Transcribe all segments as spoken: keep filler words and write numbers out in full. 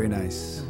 Very nice.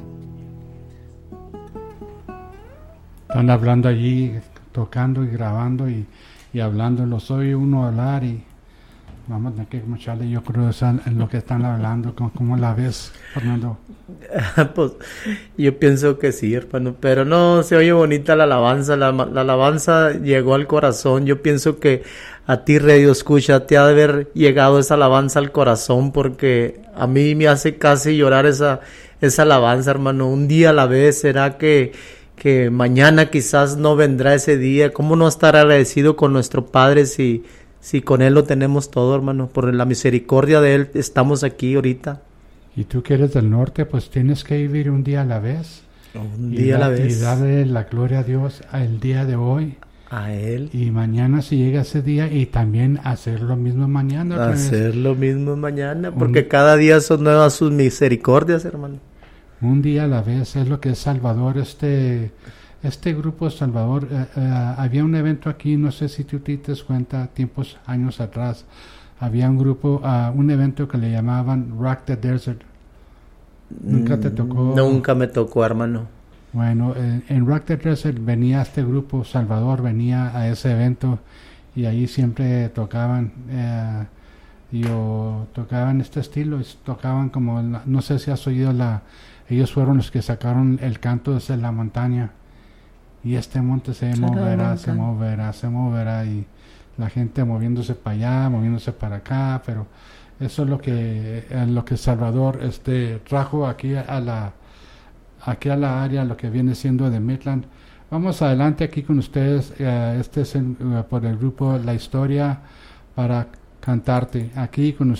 Están hablando allí, tocando y grabando y, y hablando. Los oye uno hablar y vamos a tener que escucharle. Yo creo eso en lo que están hablando. ¿Cómo, cómo la ves, Fernando? Pues yo pienso que sí, hermano, pero no, se oye bonita la alabanza, la, la alabanza llegó al corazón. Yo pienso que a ti, Radio Escucha, te ha de haber llegado esa alabanza al corazón, porque a mí me hace casi llorar esa, esa alabanza, hermano. Un día a la vez, será que, que mañana quizás no vendrá ese día. ¿Cómo no estar agradecido con nuestro Padre si, si con Él lo tenemos todo, hermano? Por la misericordia de Él estamos aquí ahorita. Y tú que eres del norte, pues tienes que vivir un día a la vez. Un día da, a la vez. Y darle la gloria a Dios al día de hoy. A Él. Y mañana si llega ese día, y también hacer lo mismo mañana. Hacer lo mismo mañana, porque un, cada día son nuevas sus misericordias, hermano. Un día a la vez es lo que es Salvador. Este, este grupo Salvador, eh, eh, había un evento aquí, no sé si tú te das cuenta, tiempos, años atrás. Había un grupo, uh, un evento que le llamaban Rock the Desert. ¿Nunca te tocó? Nunca me tocó, hermano. Bueno, en, en Rock the Desert venía este grupo, Salvador venía a ese evento y ahí siempre tocaban, eh, y o tocaban este estilo, tocaban como, la, no sé si has oído la, ellos fueron los que sacaron el canto desde la montaña, y este monte se moverá, se moverá, se moverá, y la gente moviéndose para allá, moviéndose para acá, pero eso es lo que eh, lo que Salvador este trajo aquí a la aquí a la área, lo que viene siendo de Midland. Vamos adelante aquí con ustedes, uh, este es el, uh, por el grupo La Historia para Cantarte, aquí con ustedes.